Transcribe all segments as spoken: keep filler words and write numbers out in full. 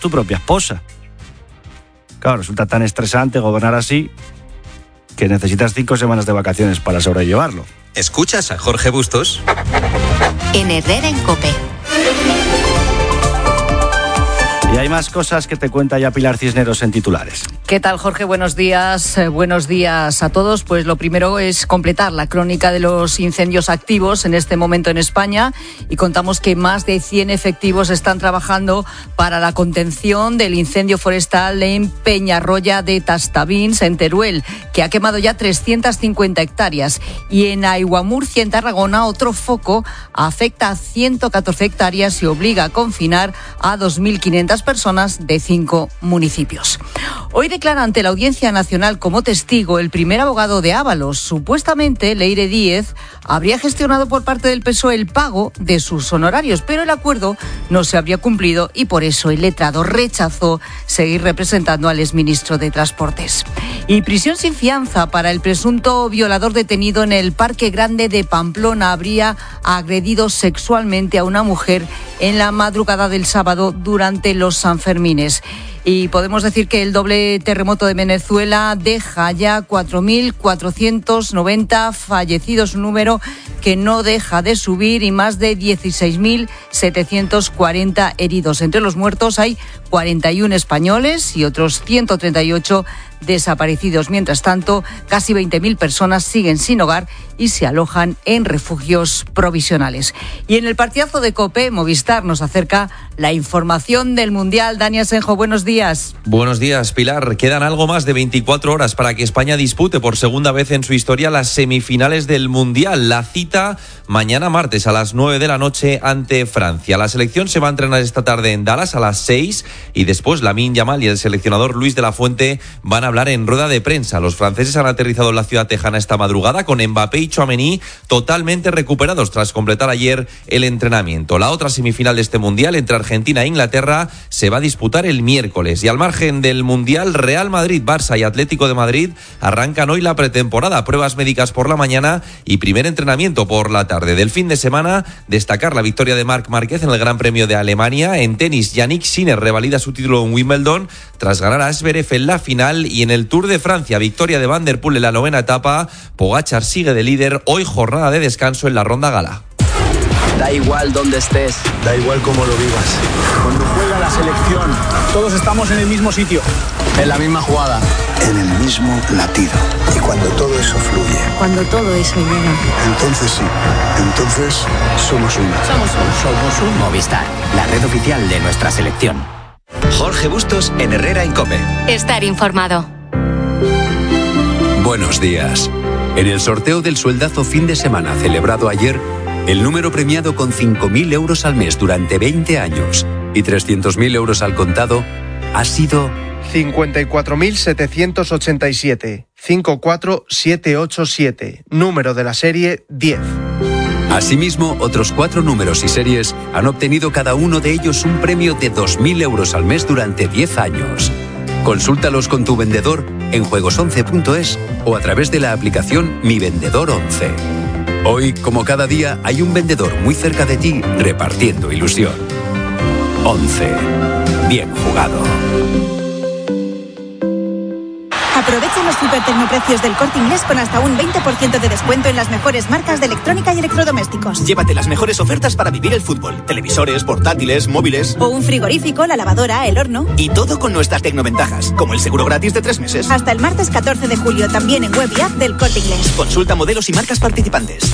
tu propia esposa. Claro, resulta tan estresante gobernar así que necesitas cinco semanas de vacaciones para sobrellevarlo. ¿Escuchas a Jorge Bustos? En Herrera en COPE. Y hay más cosas que te cuenta ya Pilar Cisneros en titulares. ¿Qué tal, Jorge? Buenos días. Eh, buenos días a todos. Pues lo primero es completar la crónica de los incendios activos en este momento en España y contamos que más de cien efectivos están trabajando para la contención del incendio forestal en Peñarroya de Tastavins, en Teruel, que ha quemado ya trescientas cincuenta hectáreas. Y en Aiguamurcia, en Tarragona, otro foco afecta a ciento catorce hectáreas y obliga a confinar a dos mil quinientas personas de cinco municipios. Hoy declara ante la Audiencia Nacional como testigo el primer abogado de Ábalos. Supuestamente, Leire Díez habría gestionado por parte del P S O E el pago de sus honorarios, pero el acuerdo no se habría cumplido y por eso el letrado rechazó seguir representando al exministro de Transportes. Y prisión sin fianza para el presunto violador detenido en el Parque Grande de Pamplona. Habría agredido sexualmente a una mujer en la madrugada del sábado durante los Sanfermines. Y podemos decir que el doble terremoto de Venezuela deja ya cuatro mil cuatrocientos noventa fallecidos, un número que no deja de subir, y más de dieciséis mil setecientos cuarenta heridos. Entre los muertos hay cuarenta y uno españoles y otros ciento treinta y ocho desaparecidos. Mientras tanto, casi veinte mil personas siguen sin hogar y se alojan en refugios provisionales. Y en el partidazo de COPE, Movistar nos acerca la información del Mundial. Dani Asenjo, buenos días. Buenos días, Pilar. Quedan algo más de veinticuatro horas para que España dispute por segunda vez en su historia las semifinales del Mundial. La cita mañana martes a las nueve de la noche ante Francia. La selección se va a entrenar esta tarde en Dallas a las seis y después Lamine Yamal y el seleccionador Luis de la Fuente van a hablar en rueda de prensa. Los franceses han aterrizado en la ciudad tejana esta madrugada con Mbappé y Tchouaméni totalmente recuperados tras completar ayer el entrenamiento. La otra semifinal de este Mundial entre Argentina e Inglaterra se va a disputar el miércoles. Y al margen del Mundial, Real Madrid, Barça y Atlético de Madrid arrancan hoy la pretemporada. Pruebas médicas por la mañana y primer entrenamiento por la tarde. Del fin de semana, destacar la victoria de Marc Márquez en el Gran Premio de Alemania. En tenis, Yannick Sinner revalida su título en Wimbledon tras ganar a Zverev en la final. Y en el Tour de Francia, victoria de Van der Poel en la novena etapa. Pogačar sigue de líder. Hoy jornada de descanso en la ronda gala. Da igual dónde estés, da igual cómo lo vivas. Cuando juega la selección, todos estamos en el mismo sitio, en la misma jugada, en el mismo latido. Y cuando todo eso fluye, cuando todo eso llega, entonces sí, entonces somos uno. Somos uno. Somos uno. Movistar, la red oficial de nuestra selección. Jorge Bustos en Herrera en COPE. Estar informado. Buenos días. En el sorteo del sueldazo fin de semana celebrado ayer, el número premiado con cinco mil euros al mes durante veinte años y trescientos mil euros al contado ha sido cincuenta y cuatro mil setecientos ochenta y siete, cinco cuatro siete ocho siete, número de la serie diez. Asimismo, otros cuatro números y series han obtenido cada uno de ellos un premio de dos mil euros al mes durante diez años. Consúltalos con tu vendedor en juegos once punto es o a través de la aplicación Mi Vendedor once. Hoy, como cada día, hay un vendedor muy cerca de ti repartiendo ilusión. once. Bien jugado. Aprovecha los supertecnoprecios del Corte Inglés con hasta un veinte por ciento de descuento en las mejores marcas de electrónica y electrodomésticos. Llévate las mejores ofertas para vivir el fútbol. Televisores, portátiles, móviles. O un frigorífico, la lavadora, el horno. Y todo con nuestras tecnoventajas, como el seguro gratis de tres meses. Hasta el martes catorce de julio, también en web y app del Corte Inglés. Consulta modelos y marcas participantes.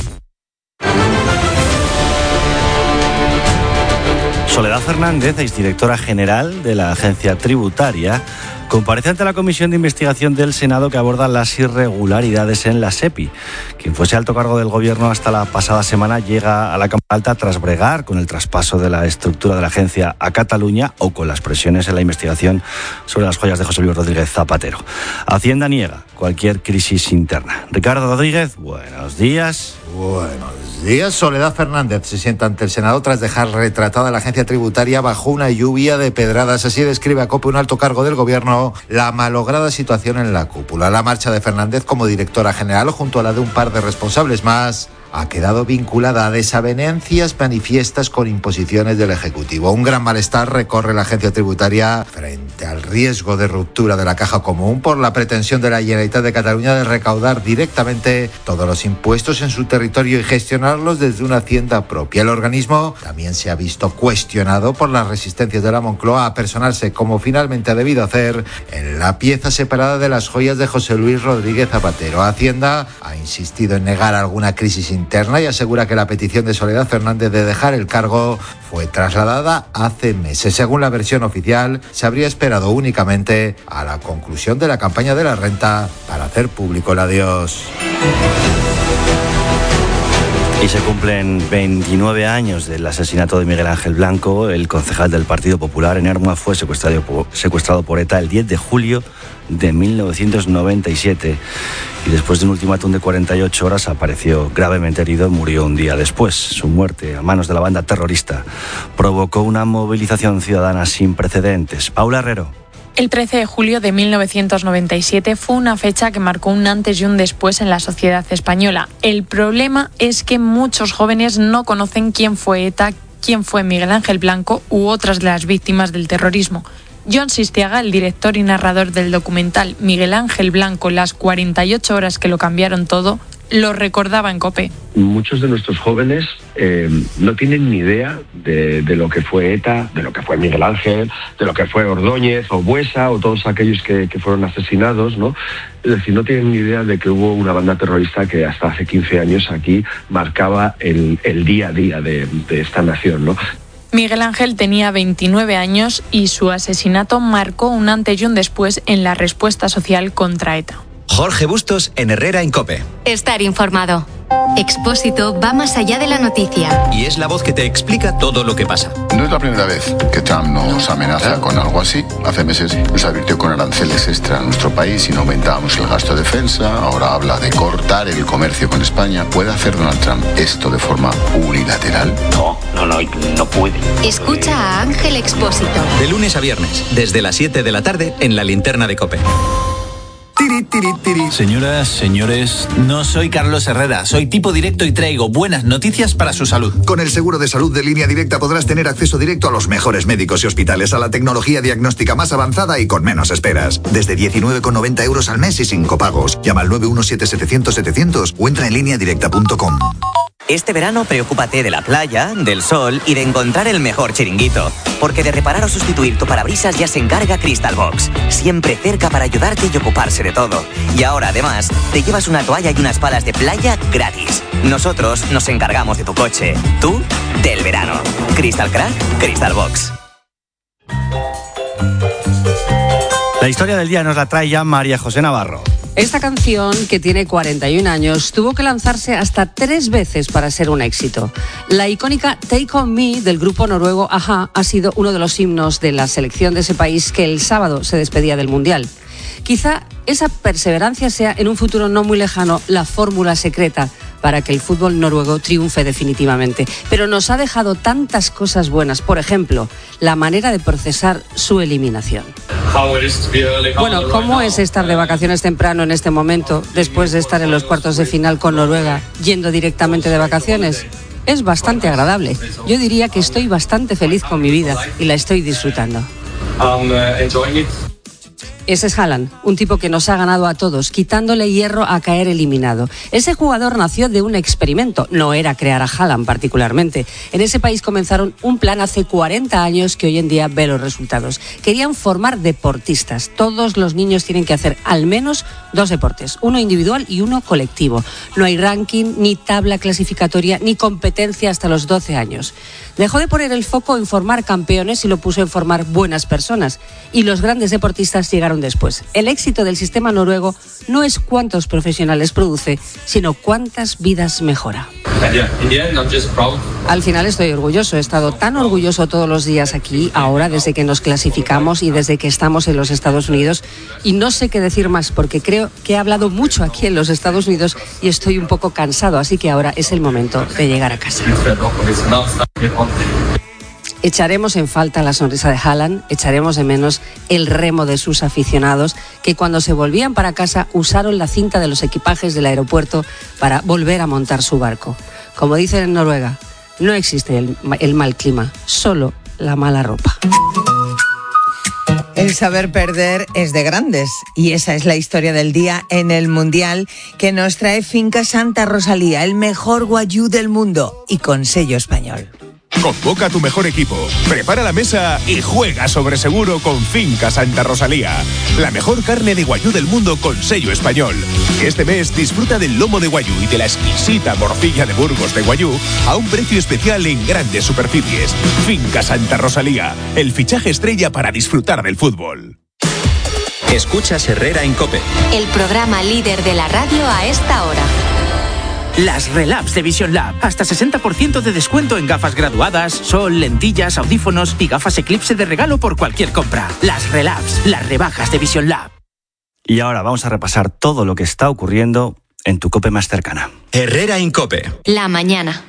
Soledad Fernández, exdirectora general de la Agencia Tributaria, comparece ante la Comisión de Investigación del Senado que aborda las irregularidades en la SEPI. Quien fuese alto cargo del Gobierno hasta la pasada semana llega a la Cámara Alta tras bregar con el traspaso de la estructura de la agencia a Cataluña o con las presiones en la investigación sobre las joyas de José Luis Rodríguez Zapatero. Hacienda niega cualquier crisis interna. Ricardo Rodríguez, buenos días. Buenos días. Soledad Fernández se sienta ante el Senado tras dejar retratada la agencia tributaria bajo una lluvia de pedradas. Así describe a COPE un alto cargo del Gobierno la malograda situación en la cúpula. La marcha de Fernández como directora general junto a la de un par de responsables más ha quedado vinculada a desavenencias manifiestas con imposiciones del Ejecutivo. Un gran malestar recorre la agencia tributaria frente al riesgo de ruptura de la caja común por la pretensión de la Generalitat de Cataluña de recaudar directamente todos los impuestos en su territorio y gestionarlos desde una hacienda propia. El organismo también se ha visto cuestionado por las resistencias de la Moncloa a personarse, como finalmente ha debido hacer, en la pieza separada de las joyas de José Luis Rodríguez Zapatero. Hacienda ha insistido en negar alguna crisis interna y asegura que la petición de Soledad Fernández de dejar el cargo fue trasladada hace meses. Según la versión oficial, se habría esperado únicamente a la conclusión de la campaña de la renta para hacer público el adiós. Y se cumplen veintinueve años del asesinato de Miguel Ángel Blanco. El concejal del Partido Popular en Ermua fue secuestrado por, secuestrado por ETA el diez de julio de mil novecientos noventa y siete. Y después de un ultimátum de cuarenta y ocho horas apareció gravemente herido y murió un día después. Su muerte a manos de la banda terrorista provocó una movilización ciudadana sin precedentes. Paula Herrero. El trece de julio de mil novecientos noventa y siete fue una fecha que marcó un antes y un después en la sociedad española. El problema es que muchos jóvenes no conocen quién fue ETA, quién fue Miguel Ángel Blanco u otras de las víctimas del terrorismo. Jon Sistiaga, el director y narrador del documental Miguel Ángel Blanco, las cuarenta y ocho horas que lo cambiaron todo, lo recordaba en COPE. Muchos de nuestros jóvenes eh, no tienen ni idea de, de lo que fue ETA, de lo que fue Miguel Ángel, de lo que fue Ordóñez o Buesa o todos aquellos que, que fueron asesinados, ¿no? Es decir, no tienen ni idea de que hubo una banda terrorista que hasta hace quince años aquí marcaba el, el día a día de, de esta nación, ¿no? Miguel Ángel tenía veintinueve años y su asesinato marcó un antes y un después en la respuesta social contra ETA. Jorge Bustos en Herrera en COPE. Estar informado. Expósito va más allá de la noticia. Y es la voz que te explica todo lo que pasa. No es la primera vez que Trump nos amenaza con algo así. Hace meses nos advirtió con aranceles extra a nuestro país si no aumentábamos el gasto de defensa. Ahora habla de cortar el comercio con España. ¿Puede hacer Donald Trump esto de forma unilateral? No, no, no, no puede. Escucha a Ángel Expósito. De lunes a viernes, desde las siete de la tarde en la linterna de COPE. Tiri, tiri, tiri. Señoras, señores, no soy Carlos Herrera, soy tipo directo y traigo buenas noticias para su salud. Con el seguro de salud de Línea Directa podrás tener acceso directo a los mejores médicos y hospitales, a la tecnología diagnóstica más avanzada y con menos esperas. Desde diecinueve con noventa euros al mes y sin copagos. Llama al nueve uno siete setecientos setecientos o entra en línea directa punto com. Este verano preocúpate de la playa, del sol y de encontrar el mejor chiringuito. Porque de reparar o sustituir tu parabrisas ya se encarga Crystal Box. Siempre cerca para ayudarte y ocuparse de todo. Y ahora además te llevas una toalla y unas palas de playa gratis. Nosotros nos encargamos de tu coche. Tú, del verano. Crystal Crack, Crystal Box. La historia del día nos la trae ya María José Navarro. Esta canción, que tiene cuarenta y un años, tuvo que lanzarse hasta tres veces para ser un éxito. La icónica Take On Me del grupo noruego a-ha ha sido uno de los himnos de la selección de ese país que el sábado se despedía del Mundial. Quizá esa perseverancia sea en un futuro no muy lejano la fórmula secreta para que el fútbol noruego triunfe definitivamente. Pero nos ha dejado tantas cosas buenas, por ejemplo, la manera de procesar su eliminación. Bueno, ¿cómo es estar de vacaciones temprano en este momento, después de estar en los cuartos de final con Noruega, yendo directamente de vacaciones? Es bastante agradable. Yo diría que estoy bastante feliz con mi vida y la estoy disfrutando. Ese es Haaland, un tipo que nos ha ganado a todos, quitándole hierro a caer eliminado. Ese jugador nació de un experimento, no era crear a Haaland particularmente. En ese país comenzaron un plan hace cuarenta años que hoy en día ve los resultados. Querían formar deportistas. Todos los niños tienen que hacer al menos dos deportes, uno individual y uno colectivo. No hay ranking, ni tabla clasificatoria, ni competencia hasta los doce años. Dejó de poner el foco en formar campeones y lo puso en formar buenas personas. Y los grandes deportistas llegaron después. El éxito del sistema noruego no es cuántos profesionales produce, sino cuántas vidas mejora. Al final estoy orgulloso, he estado tan orgulloso todos los días aquí, ahora desde que nos clasificamos y desde que estamos en los Estados Unidos, y no sé qué decir más porque creo que he hablado mucho aquí en los Estados Unidos y estoy un poco cansado, así que ahora es el momento de llegar a casa. Echaremos en falta la sonrisa de Haaland, echaremos de menos el remo de sus aficionados, que cuando se volvían para casa usaron la cinta de los equipajes del aeropuerto para volver a montar su barco. Como dicen en Noruega, no existe el, el mal clima, solo la mala ropa. El saber perder es de grandes y esa es la historia del día en el Mundial que nos trae Finca Santa Rosalía, el mejor guayú del mundo y con sello español. Convoca a tu mejor equipo, prepara la mesa y juega sobre seguro con Finca Santa Rosalía. La mejor carne de guayú del mundo con sello español. Este mes disfruta del lomo de guayú y de la exquisita morcilla de Burgos de guayú a un precio especial en grandes superficies. Finca Santa Rosalía, el fichaje estrella para disfrutar del fútbol. Escuchas Herrera en COPE. El programa líder de la radio a esta hora. Las Relabs de Vision Lab. Hasta sesenta por ciento de descuento en gafas graduadas, sol, lentillas, audífonos y gafas Eclipse de regalo por cualquier compra. Las Relabs, las rebajas de Vision Lab. Y ahora vamos a repasar todo lo que está ocurriendo en tu COPE más cercana. Herrera en COPE. La mañana.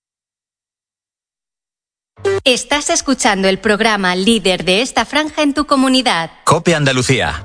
Estás escuchando el programa líder de esta franja en tu comunidad. COPE Andalucía.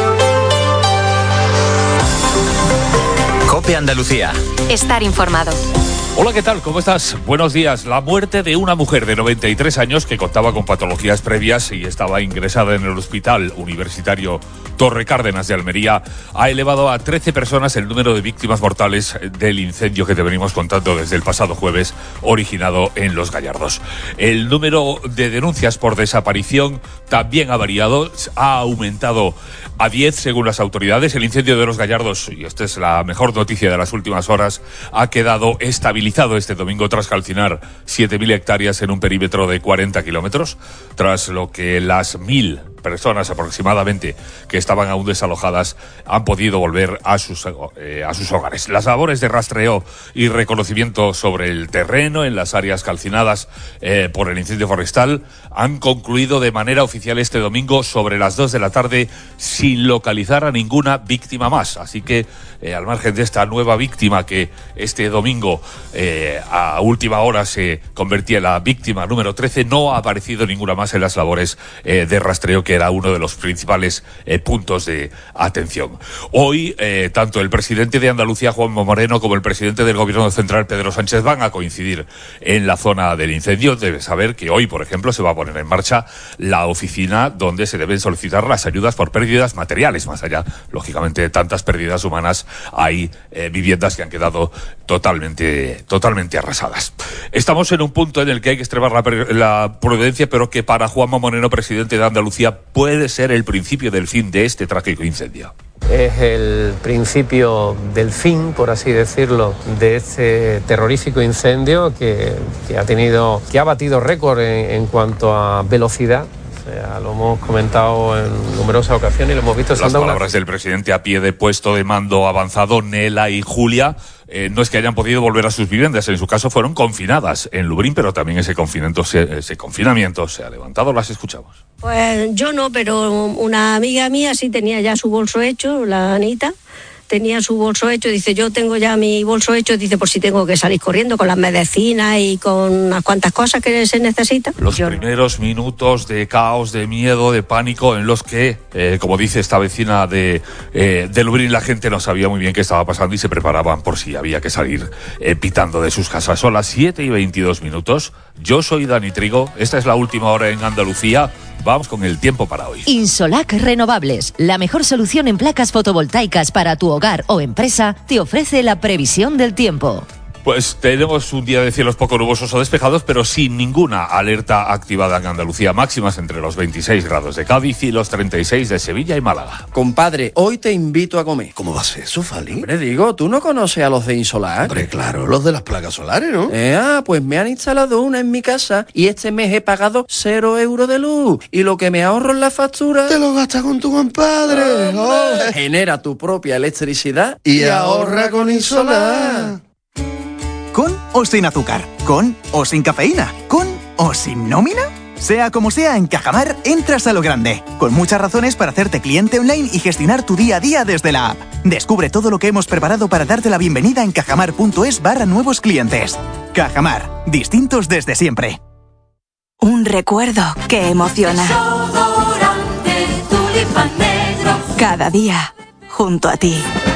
COPE Andalucía. Estar informado. Hola, ¿qué tal? ¿Cómo estás? Buenos días. La muerte de una mujer de noventa y tres años que contaba con patologías previas y estaba ingresada en el Hospital Universitario Torre Cárdenas de Almería ha elevado a trece personas el número de víctimas mortales del incendio que te venimos contando desde el pasado jueves, originado en Los Gallardos. El número de denuncias por desaparición también ha variado, ha aumentado a diez según las autoridades. El incendio de Los Gallardos, y esta es la mejor noticia de las últimas horas, ha quedado estabilizado este domingo tras calcinar siete mil hectáreas en un perímetro de cuarenta kilómetros, tras lo que las mil personas aproximadamente que estaban aún desalojadas han podido volver a sus, eh, a sus hogares. Las labores de rastreo y reconocimiento sobre el terreno en las áreas calcinadas eh, por el incendio forestal han concluido de manera oficial este domingo sobre las dos de la tarde sin localizar a ninguna víctima más. Así que eh, al margen de esta nueva víctima que este domingo eh, a última hora se convertía en la víctima número trece, no ha aparecido ninguna más en las labores eh, de rastreo que era uno de los principales eh, puntos de atención. Hoy, eh, tanto el presidente de Andalucía, Juanma Moreno, como el presidente del Gobierno Central, Pedro Sánchez, van a coincidir en la zona del incendio. Debes saber que hoy, por ejemplo, se va a poner en marcha la oficina donde se deben solicitar las ayudas por pérdidas materiales. Más allá, lógicamente, de tantas pérdidas humanas, hay eh, viviendas que han quedado totalmente, totalmente arrasadas. Estamos en un punto en el que hay que extremar la, la prudencia, pero que para Juanma Moreno, presidente de Andalucía, puede ser el principio del fin de este trágico incendio. Es el principio del fin, por así decirlo, de este terrorífico incendio que, que ha tenido, que ha batido récord en, en cuanto a velocidad. O sea, lo hemos comentado en numerosas ocasiones y lo hemos visto. Las palabras del presidente a pie de puesto de mando avanzado, Nela y Julia, eh, no es que hayan podido volver a sus viviendas, en su caso fueron confinadas en Lubrín, pero también ese confinamiento se, ese confinamiento se ha levantado. Las escuchamos. Pues yo no, pero una amiga mía sí tenía ya su bolso hecho, la Anita. Tenía su bolso hecho, dice, yo tengo ya mi bolso hecho, dice, por si tengo que salir corriendo con las medicinas y con unas cuantas cosas que se necesitan. Los yo primeros no. minutos de caos, de miedo, de pánico, en los que, eh, como dice esta vecina de, eh, de Lubrín, la gente no sabía muy bien qué estaba pasando y se preparaban por si había que salir eh, pitando de sus casas. Son las siete y veintidós minutos. Yo soy Dani Trigo, esta es la última hora en Andalucía. Vamos con el tiempo para hoy. Insolac Renovables, la mejor solución en placas fotovoltaicas para tu hogar o empresa, te ofrece la previsión del tiempo. Pues tenemos un día de cielos poco nubosos o despejados, pero sin ninguna alerta activada en Andalucía. Máximas entre los veintiséis grados de Cádiz y los treinta y seis de Sevilla y Málaga. Compadre, hoy te invito a comer. ¿Cómo va a ser eso, Fali? Hombre, digo, ¿tú no conoces a los de Insolac? Hombre, claro, los de las placas solares, ¿no? Eh, ah, pues me han instalado una en mi casa y este mes he pagado cero euros de luz. Y lo que me ahorro en la factura... Te lo gastas con tu compadre. Oh, genera tu propia electricidad y, y ahorra con Insolac. ¿Con o sin azúcar? ¿Con o sin cafeína? ¿Con o sin nómina? Sea como sea, en Cajamar entras a lo grande, con muchas razones para hacerte cliente online y gestionar tu día a día desde la app. Descubre todo lo que hemos preparado para darte la bienvenida en cajamar punto es barra nuevos clientes. Cajamar, distintos desde siempre. Un recuerdo que emociona. Desodorante Tulipán Negro. Cada día, junto a ti.